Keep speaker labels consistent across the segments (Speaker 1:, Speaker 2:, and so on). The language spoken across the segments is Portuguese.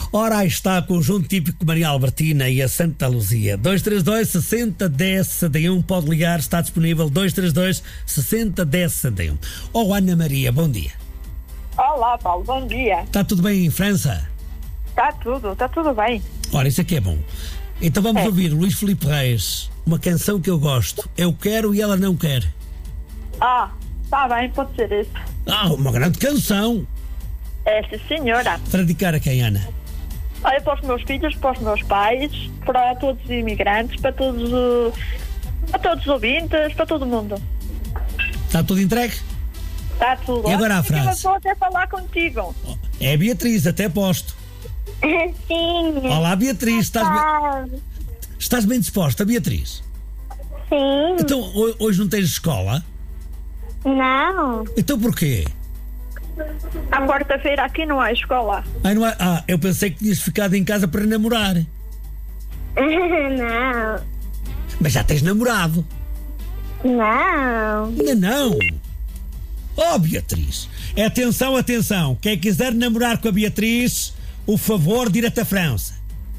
Speaker 1: Ora, aí está, conjunto típico Maria Albertina e a Santa Luzia. 232 60 10 61. Pode ligar, está disponível. 232 60 10 61. Oh, Ana Maria, bom dia.
Speaker 2: Olá, Paulo, bom dia.
Speaker 1: Está tudo bem em França?
Speaker 2: Está tudo bem.
Speaker 1: Ora, isso aqui é bom. Então vamos ouvir Luís Filipe Reis, uma canção que eu gosto. Eu quero e ela não quer.
Speaker 2: Está bem, pode ser isso.
Speaker 1: Uma grande canção.
Speaker 2: É, sim, senhora.
Speaker 1: Para dedicar a quem, Ana?
Speaker 2: Olha, para os meus filhos, para os meus pais, para todos os imigrantes, para todos os ouvintes, para todo mundo.
Speaker 1: Está tudo entregue?
Speaker 2: Está tudo.
Speaker 1: E agora a frase?
Speaker 2: Eu vou até falar contigo.
Speaker 1: É a Beatriz, até posto.
Speaker 3: Sim.
Speaker 1: Olá, Beatriz. Estás bem disposta, Beatriz?
Speaker 3: Sim.
Speaker 1: Então, hoje não tens escola?
Speaker 3: Não.
Speaker 1: Então porquê?
Speaker 2: À quarta-feira aqui não há escola.
Speaker 1: Não é? Eu pensei que tinhas ficado em casa para namorar.
Speaker 3: Não.
Speaker 1: Mas já tens namorado.
Speaker 3: Não.
Speaker 1: Ainda não. Oh, Beatriz. Atenção. Quem quiser namorar com a Beatriz, o favor de ir até a França.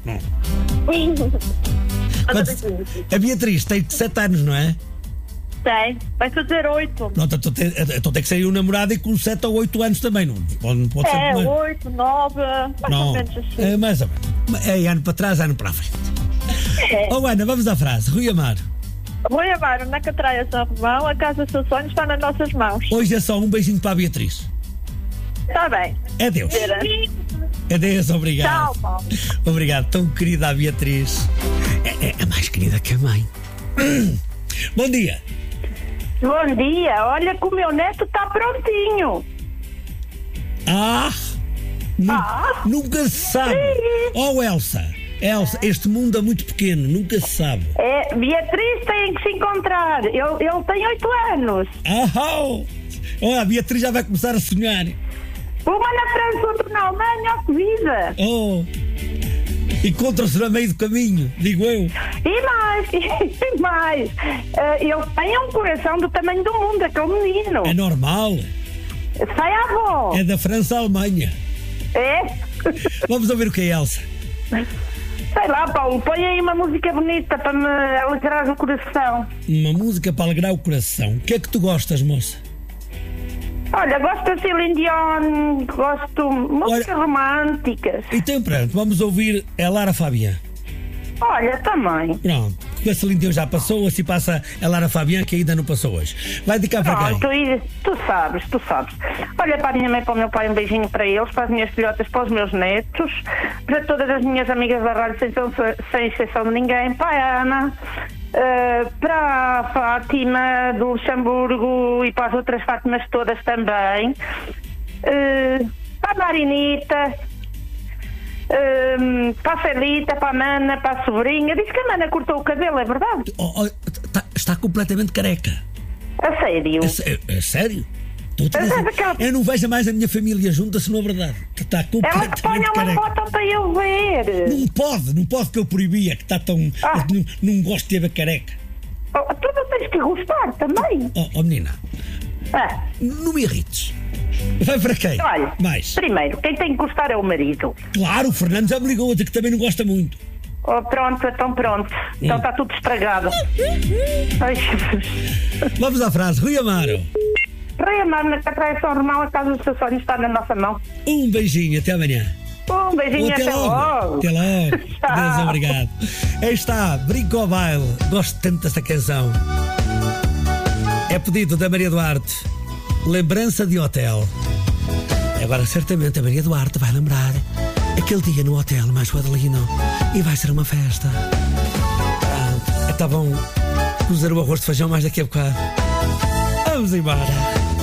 Speaker 1: A Beatriz tem 7 anos, não é?
Speaker 2: Tem. Vai fazer 8.
Speaker 1: Pronto, então tem que sair um namorado e com 7 ou 8 anos também. Não pode ser.
Speaker 2: É, 8, 9, mais ou menos assim.
Speaker 1: É mais ou menos. É ano para trás, ano para a frente. Oh, Ana, vamos à frase. Rui Amaro.
Speaker 2: Rui Amaro, na Catraia São Romão, a casa do seu sonho está nas nossas mãos.
Speaker 1: Hoje é só um beijinho para a Beatriz.
Speaker 2: Está bem.
Speaker 1: Adeus. Adeus, obrigado.
Speaker 2: Tchau, Paulo.
Speaker 1: Obrigado, tão querida a Beatriz. É mais querida que a mãe. Bom dia.
Speaker 4: Bom dia, olha que o meu neto está prontinho.
Speaker 1: Nunca se sabe. Oh, Elsa, este mundo é muito pequeno, nunca se sabe.
Speaker 4: Beatriz tem que se encontrar. Ele tem 8 anos.
Speaker 1: A Beatriz já vai começar a sonhar.
Speaker 4: Uma na França, outra na Alemanha, ó que vida.
Speaker 1: Encontram-se no meio do caminho, digo eu.
Speaker 4: E mais. Ele tem um coração do tamanho do mundo, aquele menino.
Speaker 1: É normal.
Speaker 4: Sai à avó.
Speaker 1: É da França à Alemanha.
Speaker 4: É?
Speaker 1: Vamos ouvir o que é, Elsa?
Speaker 4: Sei lá, Paulo, põe aí uma música bonita para me alegrar o coração.
Speaker 1: Uma música para alegrar o coração. O que é que tu gostas, moça?
Speaker 4: Olha, gosto de Celine Dion, gosto de músicas românticas.
Speaker 1: Então pronto, vamos ouvir a Lara Fabian.
Speaker 4: Olha, também.
Speaker 1: Pronto, porque a Celine Dion já passou, assim passa a Lara Fabian, que ainda não passou hoje. Vai dedicar para quem?
Speaker 4: Tu sabes. Olha, para a minha mãe e para o meu pai, um beijinho para eles, para as minhas filhotas, para os meus netos, para todas as minhas amigas da rádio, sem exceção de ninguém, para a Ana, para a Fátima do Luxemburgo e para as outras Fátimas todas também, para a Marinita, para a Celita, para a Mana, para a sobrinha. Diz que a Mana cortou o cabelo, é verdade?
Speaker 1: Está completamente careca.
Speaker 4: A sério?
Speaker 1: É sério? Eu não vejo mais a minha família junta, se não é verdade. Que está completamente
Speaker 4: ela que ponha uma foto para eu ver.
Speaker 1: Não pode que eu proibia, que está tão... Não gosto de ver careca.
Speaker 4: Tu não tens que gostar também.
Speaker 1: Menina, não me irrites. Vai para quem?
Speaker 4: Olha,
Speaker 1: mais.
Speaker 4: Primeiro, quem tem que gostar é o marido.
Speaker 1: Claro, o Fernando já me ligou a dizer que também não gosta muito.
Speaker 4: Pronto. Então está tudo estragado. Ai, Jesus.
Speaker 1: Vamos à frase. Rui Amaro.
Speaker 4: Rui Amaro, na Catraia São Romão, a casa do seu sonho está na nossa mão.
Speaker 1: Um beijinho, até amanhã.
Speaker 4: Um beijinho, até logo.
Speaker 1: Até logo. Deus, obrigado. Aí está, Brinco ao Baile. Gosto tanto desta canção. É pedido da Maria Duarte. Lembrança de hotel. Agora certamente a Maria Duarte vai lembrar aquele dia no hotel mais Guadalino e vai ser uma festa. Está bom cozer o arroz de feijão mais daqui a bocado. Vamos embora.